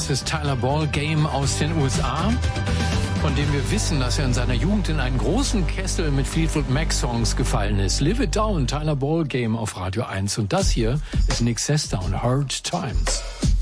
Das ist Tyler Ball Game aus den USA, von dem wir wissen, dass er in seiner Jugend in einen großen Kessel mit Fleetwood Mac Songs gefallen ist. Live It Down, Tyler Ball Game auf Radio 1. Und das hier ist Nick Sesta und Hard Times.